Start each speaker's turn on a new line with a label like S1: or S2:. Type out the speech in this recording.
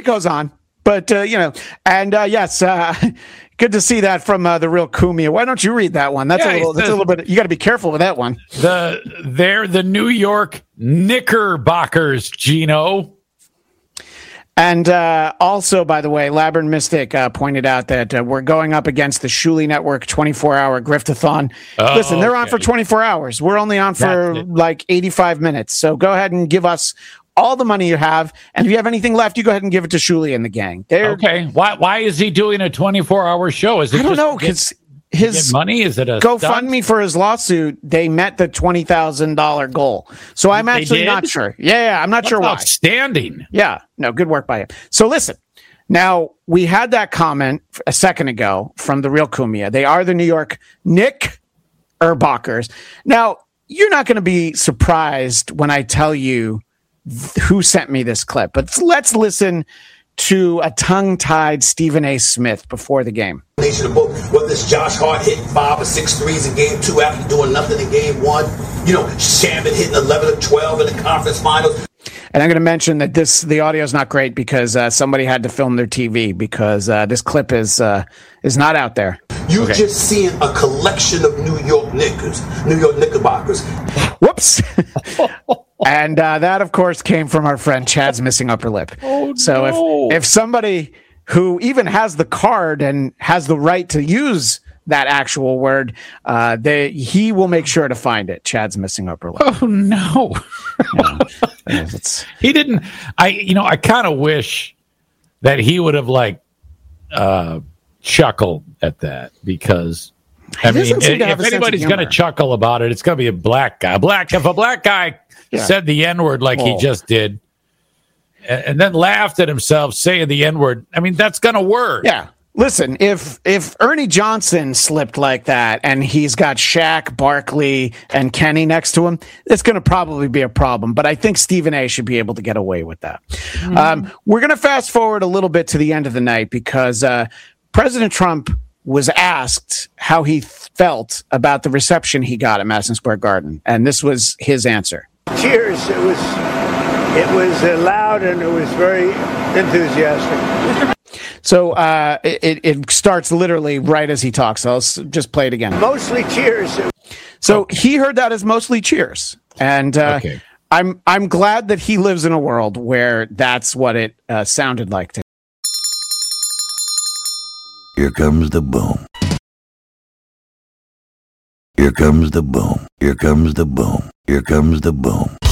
S1: goes on. But, and yes, good to see that from the real Cumia. Why don't you read that one? That's a little bit, you got to be careful with that one.
S2: They're the New York Knickerbockers, Gino.
S1: And also, by the way, Labyrinth Mystic pointed out that we're going up against the Shuli Network 24-hour Griftathon. Listen, they're on for 24 hours. We're only on for like 85 minutes. So go ahead and give us all the money you have. And if you have anything left, you go ahead and give it to Shuli and the gang.
S2: Okay. Why is he doing a 24-hour show? Is it
S1: I don't know, because his
S2: money, is it a
S1: GoFundMe for his lawsuit? They met the $20,000 goal, so I'm actually not sure. Yeah, I'm not sure why.
S2: Outstanding.
S1: Yeah, no, good work by him. So listen, now we had that comment a second ago from the real Cumia. They are the New York Knickerbockers. Now you're not going to be surprised when I tell you who sent me this clip, but let's listen to a tongue-tied Stephen A. Smith before the game.
S3: Whether it's Josh Hart hitting 5 or 6 threes in game 2 after doing nothing in game 1, Shaman hitting 11 or 12 in the conference finals.
S1: And I'm going to mention that the audio is not great because somebody had to film their TV because this clip is not out there.
S3: You're just seeing a collection of New York Knickerbockers.
S1: Whoops. And that, of course, came from our friend Chad's missing upper lip. So if somebody who even has the card and has the right to use that actual word, he will make sure to find it. Chad's missing upper lip.
S2: Oh, no. He didn't. I kind of wish that he would have chuckled at that because if anybody's going to chuckle about it, it's going to be a black guy. If a black guy said the N-word like he just did, and then laughed at himself saying the N-word, that's going to work.
S1: Yeah. Listen, if Ernie Johnson slipped like that and he's got Shaq, Barkley, and Kenny next to him, it's going to probably be a problem. But I think Stephen A. should be able to get away with that. We're going to fast forward a little bit to the end of the night because President Trump was asked how he felt about the reception he got at Madison Square Garden. And this was his answer.
S4: Cheers. It was loud and it was very enthusiastic.
S1: So it starts literally right as he talks. So let's just play it again.
S4: Mostly cheers.
S1: So he heard that as mostly cheers. And I'm glad that he lives in a world where that's what it sounded like to him.
S5: Here comes the boom. Here comes the boom. Here comes the boom. Here comes the boom.